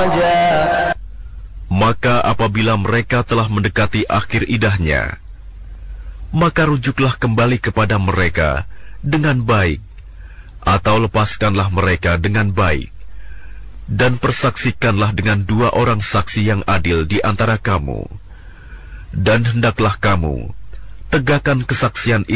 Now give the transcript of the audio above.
فرجا. Maka apabila mereka telah mendekati akhir idahnya, maka rujuklah kembali kepada mereka dengan baik, atau lepaskanlah mereka dengan baik, dan persaksikanlah dengan 2 orang saksi yang adil di antara kamu. Dan hendaklah kamu tegakkan kesaksian